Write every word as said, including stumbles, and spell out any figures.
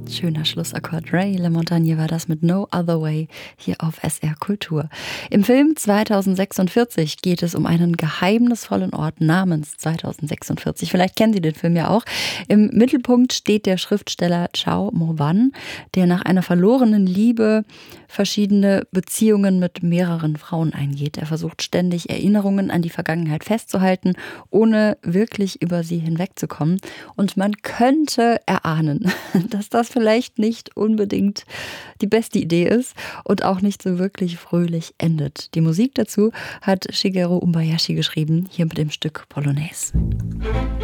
Schöner Schlussakkord. Ray LaMontagne war das mit No Other Way hier auf S R Kultur. Im Film zweitausendsechsundvierzig geht es um einen geheimnisvollen Ort namens zweitausendsechsundvierzig. Vielleicht kennen Sie den Film ja auch. Im Mittelpunkt steht der Schriftsteller Chao Mo-Wan, der nach einer verlorenen Liebe verschiedene Beziehungen mit mehreren Frauen eingeht. Er versucht ständig Erinnerungen an die Vergangenheit festzuhalten, ohne wirklich über sie hinwegzukommen. Und man könnte erahnen, dass das vielleicht nicht unbedingt die beste Idee ist und auch nicht so wirklich fröhlich endet. Die Musik dazu hat Shigeru Ubayashi geschrieben, hier mit dem Stück Polonaise.